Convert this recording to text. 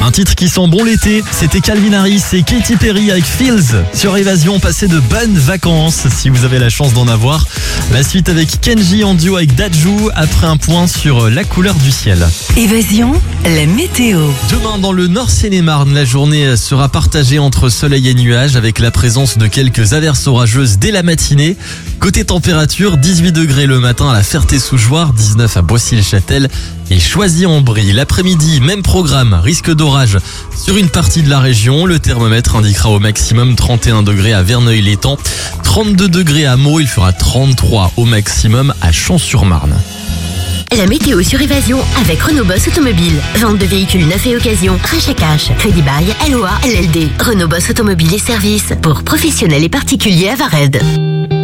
Un titre qui sent bon l'été, c'était Calvin Harris et Katy Perry avec Feels. Sur Évasion, passez de bonnes vacances si vous avez la chance d'en avoir. La suite avec Kenji en duo avec Dadju après un point sur la couleur du ciel. Évasion, la météo. Demain dans le Nord Seine-et-Marne, la journée sera partagée entre soleil et nuages avec la présence de quelques averses orageuses dès la matinée. Côté température, 18 degrés le matin à la Ferté-sous-Jouarre, 19 à Boissy-le-Châtel et Choisy-en-Brie. L'après-midi, même programme, risque d'orage sur une partie de la région. Le thermomètre indiquera au maximum 31 degrés à Verneuil-l'Étang, 32 degrés à Meaux, il fera 33 au maximum à Champs-sur-Marne. La météo sur Évasion avec Renault Boss Automobile. Vente de véhicules neufs et occasion, rachat cash, crédit bail, LOA, LLD. Renault Boss Automobile et services pour professionnels et particuliers à Vared.